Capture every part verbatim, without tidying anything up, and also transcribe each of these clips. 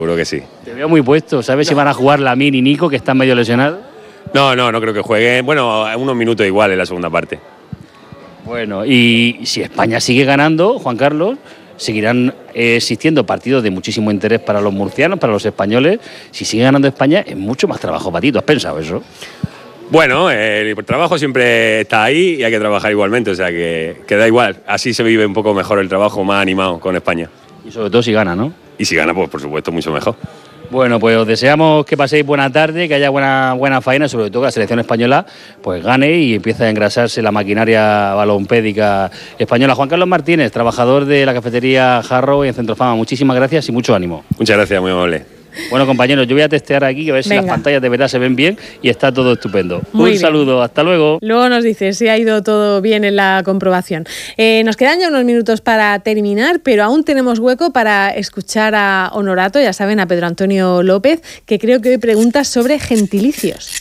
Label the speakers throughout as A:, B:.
A: Seguro que sí.
B: Te veo muy puesto. ¿Sabes si van a jugar Lamine y Nico, que están medio lesionados?
A: No, no, no creo que jueguen. Bueno, unos minutos igual en la segunda parte.
B: Bueno, y si España sigue ganando, Juan Carlos, seguirán eh, existiendo partidos de muchísimo interés para los murcianos, para los españoles. Si sigue ganando España, es mucho más trabajo para ti. ¿Tú has pensado eso?
A: Bueno, el trabajo siempre está ahí y hay que trabajar igualmente, o sea que, que da igual. Así se vive un poco mejor el trabajo, más animado con España.
B: Y sobre todo si gana, ¿no?
A: Y si gana, pues por supuesto, mucho mejor.
B: Bueno, pues os deseamos que paséis buena tarde, que haya buena, buena faena, sobre todo que la selección española pues gane y empiece a engrasarse la maquinaria balompédica española. Juan Carlos Martínez, trabajador de la cafetería Harrow en Centrofama, muchísimas gracias y mucho ánimo.
A: Muchas gracias, muy amable.
B: Bueno, compañeros, yo voy a testear aquí, a ver si Venga. las pantallas de verdad se ven bien y está todo estupendo.
C: Muy
B: Un
C: bien.
B: saludo, hasta luego.
C: Luego nos dice si ha ido todo bien en la comprobación. Eh, nos quedan ya unos minutos para terminar, pero aún tenemos hueco para escuchar a Honorato, ya saben, a Pedro Antonio López, que creo que hoy pregunta sobre gentilicios.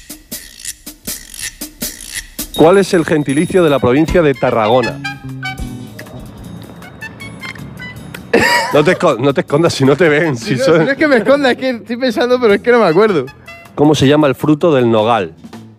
D: ¿Cuál es el gentilicio de la provincia de Tarragona? No te, no te escondas si no te ven. Si
E: Si no,
D: son...
E: no es que me esconda, es que estoy pensando, pero es que no me acuerdo.
D: ¿Cómo se llama el fruto del nogal?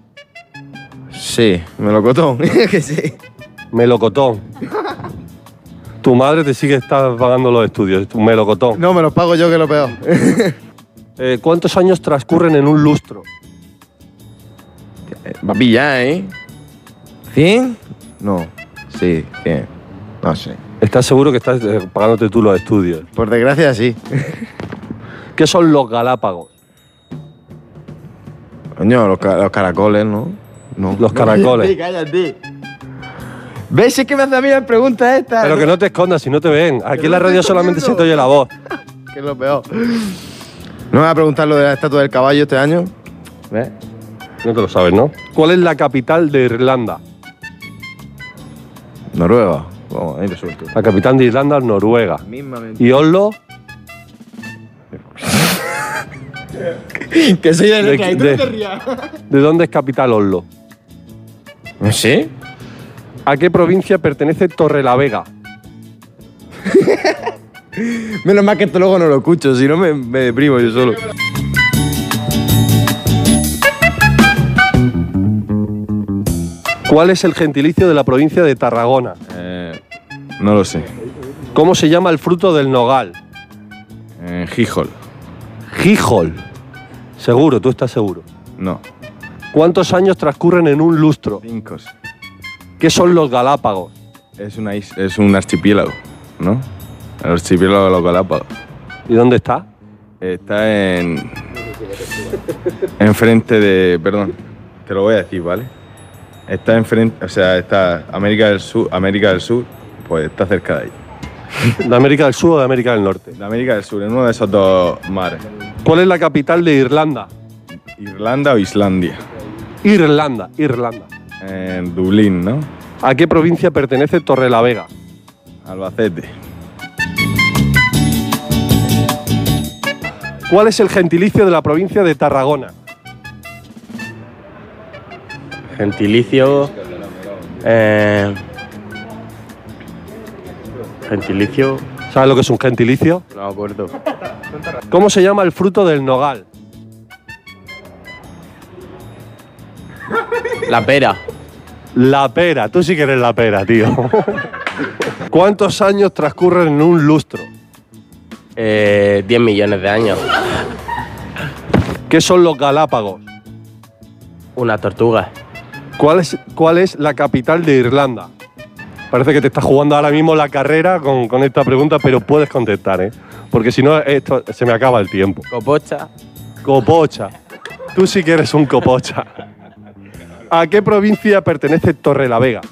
E: Sí, melocotón. que sí.
D: Melocotón. Tu madre te sigue está pagando los estudios, tu melocotón.
E: No, me los pago yo, que es lo peor.
D: eh, ¿Cuántos años transcurren en un lustro?
E: Va a pillar, ¿eh? ¿cien? No. Sí, cien. No sé.
D: ¿Estás seguro que estás eh, pagándote tú los estudios?
E: Por desgracia, sí.
D: ¿Qué son los Galápagos?
E: Coño, los, ca- los caracoles, ¿no? No.
D: Los caracoles.
E: Cállate, cállate. ¿Ves? Es que me hace a mí las preguntas estas.
D: Pero que no te escondas si no te ven. Aquí
E: Que
D: en la
E: no
D: radio
E: estoy
D: solamente se te
E: escondiendo.
D: oye la voz.
E: Que es lo peor. ¿No me vas a preguntar lo de la estatua del caballo este año? ¿Ves?
D: No te lo sabes, ¿no? ¿Cuál es la capital de Irlanda?
E: Noruega. Vamos, ahí te suelto.
D: La capital de Irlanda es Noruega.
E: Mismamente.
D: ¿Y Oslo?
E: que soy de
D: De-
E: letra y tú
D: de-
E: no te rías.
D: ¿De dónde es capital Oslo?
E: ¿No sé?
D: ¿A qué provincia pertenece Torrelavega?
E: Menos mal que esto luego no lo escucho, si no me, me deprimo yo solo.
D: ¿Cuál es el gentilicio de la provincia de Tarragona?
E: Eh, no lo sé.
D: ¿Cómo se llama el fruto del nogal?
E: Eh, Gijol.
D: Gijol. Seguro, tú estás seguro.
E: No.
D: ¿Cuántos años transcurren en un lustro?
E: Cinco.
D: ¿Qué son los Galápagos?
E: Es, una is- es un archipiélago, ¿no? El archipiélago de los Galápagos.
D: ¿Y dónde está?
E: Está en. Enfrente de. Perdón, te lo voy a decir, ¿vale? Está enfrente. O sea, está América del Sur. América del Sur, pues está cerca de ahí.
D: ¿De América del Sur o de América del Norte?
E: De América del Sur, en uno de esos dos mares.
D: ¿Cuál es la capital de Irlanda?
E: ¿Irlanda o Islandia?
D: Irlanda, Irlanda.
E: En Dublín, ¿no?
D: ¿A qué provincia pertenece Torrelavega?
E: Albacete.
D: ¿Cuál es el gentilicio de la provincia de Tarragona?
F: Gentilicio. Eh, gentilicio.
D: ¿Sabes lo que es un gentilicio?
F: No me acuerdo.
D: ¿Cómo se llama el fruto del nogal?
F: La pera.
D: La pera. Tú sí que eres la pera, tío. ¿Cuántos años transcurren en un lustro?
F: Eh, diez millones de años.
D: ¿Qué son los Galápagos?
F: Una tortuga.
D: ¿Cuál es, cuál es la capital de Irlanda? Parece que te estás jugando ahora mismo la carrera con, con esta pregunta, pero puedes contestar, ¿eh? Porque si no, esto se me acaba el tiempo.
F: Copocha.
D: Copocha. Tú sí que eres un copocha. ¿A qué provincia pertenece Torrelavega?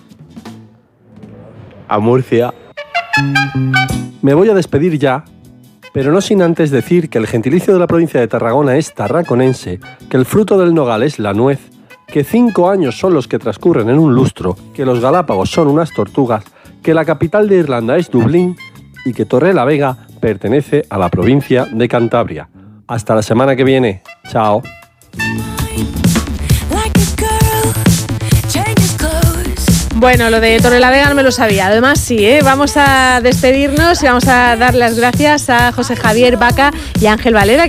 F: A Murcia.
D: Me voy a despedir ya, pero no sin antes decir que el gentilicio de la provincia de Tarragona es tarraconense, que el fruto del nogal es la nuez, que cinco años son los que transcurren en un lustro, que los Galápagos son unas tortugas, que la capital de Irlanda es Dublín y que Torrelavega pertenece a la provincia de Cantabria. Hasta la semana que viene. Chao.
C: Bueno, lo de Torrelavega no me lo sabía. Además, sí, ¿eh? Vamos a despedirnos y vamos a dar las gracias a José Javier Vaca y a Ángel Valera,